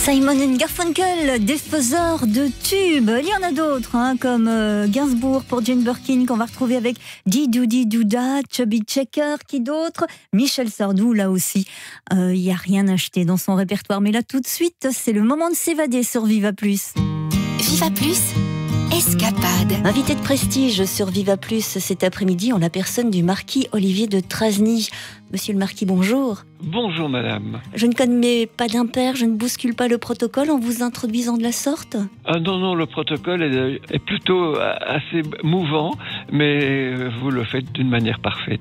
Simon & Garfunkel, des faiseurs de tubes. Il y en a d'autres, comme Gainsbourg pour Jane Birkin, qu'on va retrouver avec Didou Douda, Chubby Checker, qui d'autre? Michel Sardou, là aussi. Il n'y a rien acheté dans son répertoire. Mais là, tout de suite, c'est le moment de s'évader sur Viva Plus. Viva Plus, escapade. Invité de prestige sur Viva Plus cet après-midi en la personne du marquis Olivier de Trazny. Monsieur le marquis, bonjour. Bonjour madame. Je ne commets pas d'impair, je ne bouscule pas le protocole en vous introduisant de la sorte? Ah non, le protocole est plutôt assez mouvant, mais vous le faites d'une manière parfaite.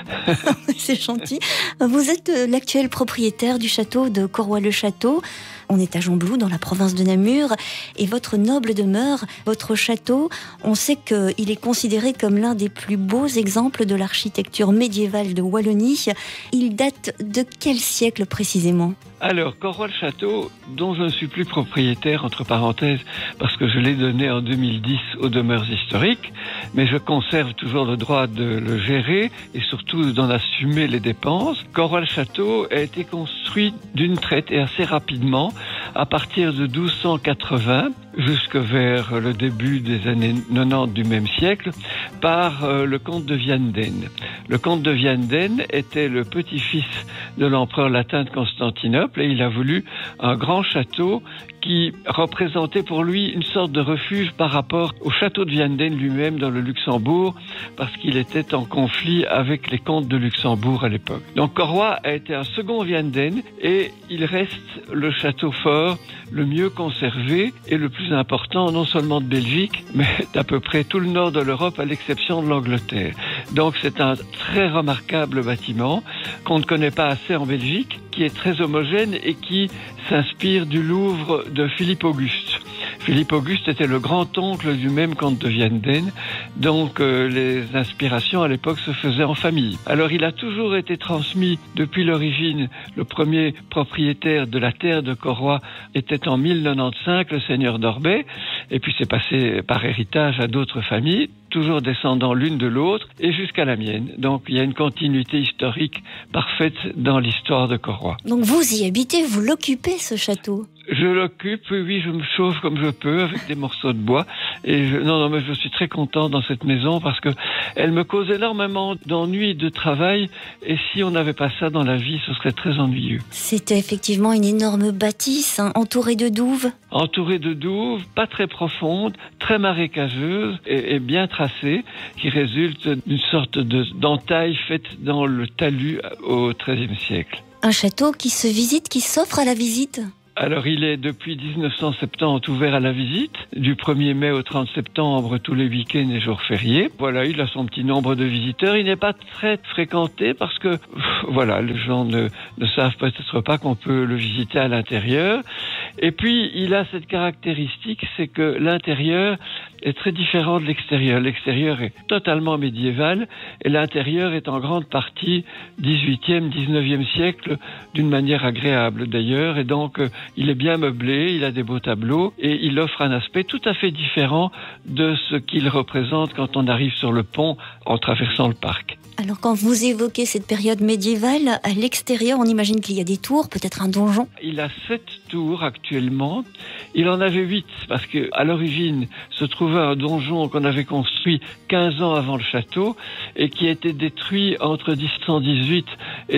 C'est gentil. Vous êtes l'actuel propriétaire du château de Corroy-le-Château. On est à Gembloux, dans la province de Namur. Et votre noble demeure, votre château, on sait qu'il est considéré comme l'un des plus beaux exemples de l'architecture médiévale de Wallonie. Il date de quel siècle précisément ? Alors, Corroy-le-Château, dont je ne suis plus propriétaire, entre parenthèses, parce que je l'ai donné en 2010 aux demeures historiques, mais je conserve toujours le droit de le gérer et surtout d'en assumer les dépenses. Corroy-le-Château a été construit d'une traite et assez rapidement, à partir de 1280 jusque vers le début des années 90 du même siècle, par le comte de Vianden. Le comte de Vianden était le petit-fils de l'empereur latin de Constantinople et il a voulu un grand château qui représentait pour lui une sorte de refuge par rapport au château de Vianden lui-même dans le Luxembourg, parce qu'il était en conflit avec les comtes de Luxembourg à l'époque. Donc Corroy a été un second Vianden et il reste le château fort le mieux conservé et le plus important non seulement de Belgique, mais d'à peu près tout le nord de l'Europe à l'exception de l'Angleterre. Donc c'est un très remarquable bâtiment qu'on ne connaît pas assez en Belgique, qui est très homogène et qui s'inspire du Louvre de Philippe Auguste. Philippe Auguste était le grand-oncle du même comte de Vianden, donc les inspirations à l'époque se faisaient en famille. Alors il a toujours été transmis depuis l'origine. Le premier propriétaire de la terre de Corroy était en 1095 le seigneur d'Orbay, et puis c'est passé par héritage à d'autres familles, toujours descendant l'une de l'autre, et jusqu'à la mienne. Donc il y a une continuité historique parfaite dans l'histoire de Corroy. Donc vous y habitez, vous l'occupez ce château? Je l'occupe, oui, je me chauffe comme je peux avec des morceaux de bois. Et mais je suis très content dans cette maison parce que elle me cause énormément d'ennuis et de travail. Et si on n'avait pas ça dans la vie, ce serait très ennuyeux. C'était effectivement une énorme bâtisse, entourée de douves. Entourée de douves, pas très profonde, très marécageuse et bien tracée, qui résulte d'une sorte d'entaille faite dans le talus au XIIIe siècle. Un château qui se visite, qui s'offre à la visite? Alors, il est depuis 1970 ouvert à la visite, du 1er mai au 30 septembre, tous les week-ends et jours fériés. Voilà, il a son petit nombre de visiteurs. Il n'est pas très fréquenté parce que, voilà, les gens ne savent peut-être pas qu'on peut le visiter à l'intérieur. Et puis, il a cette caractéristique, c'est que l'intérieur est très différent de l'extérieur. L'extérieur est totalement médiéval et l'intérieur est en grande partie 18e, 19e siècle, d'une manière agréable d'ailleurs. Et donc, il est bien meublé, il a des beaux tableaux et il offre un aspect tout à fait différent de ce qu'il représente quand on arrive sur le pont en traversant le parc. Alors quand vous évoquez cette période médiévale, à l'extérieur, on imagine qu'il y a des tours, peut-être un donjon? Il a 7 tours actuellement. Il en avait 8 parce que à l'origine se trouvait un donjon qu'on avait construit 15 ans avant le château et qui a été détruit entre 1718 et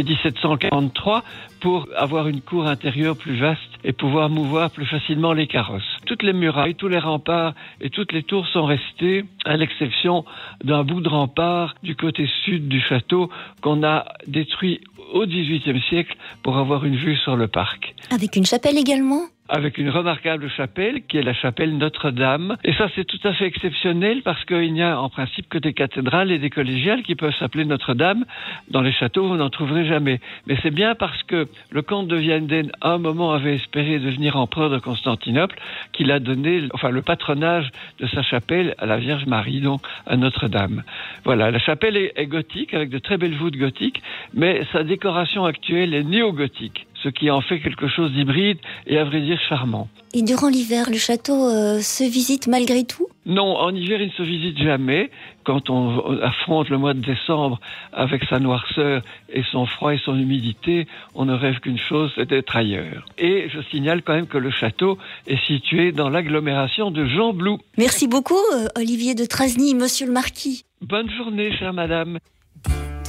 1743 pour avoir une cour intérieure plus vaste et pouvoir mouvoir plus facilement les carrosses. Toutes les murailles, tous les remparts et toutes les tours sont restées, à l'exception d'un bout de rempart du côté sud du château qu'on a détruit au XVIIIe siècle pour avoir une vue sur le parc. Avec une chapelle également ? Avec une remarquable chapelle qui est la chapelle Notre-Dame. Et ça, c'est tout à fait exceptionnel parce qu'il n'y a en principe que des cathédrales et des collégiales qui peuvent s'appeler Notre-Dame. Dans les châteaux, vous n'en trouverez jamais. Mais c'est bien parce que le comte de Vianden, à un moment, avait espéré devenir empereur de Constantinople, qu'il a donné le patronage de sa chapelle à la Vierge Marie, donc à Notre-Dame. Voilà, la chapelle est gothique, avec de très belles voûtes gothiques, mais sa décoration actuelle est néo-gothique, ce qui en fait quelque chose d'hybride et à vrai dire charmant. Et durant l'hiver, le château se visite malgré tout ? Non, en hiver, il ne se visite jamais. Quand on affronte le mois de décembre avec sa noirceur et son froid et son humidité, on ne rêve qu'une chose, c'est d'être ailleurs. Et je signale quand même que le château est situé dans l'agglomération de Gembloux. Merci beaucoup, Olivier de Trasny, monsieur le marquis. Bonne journée, chère madame.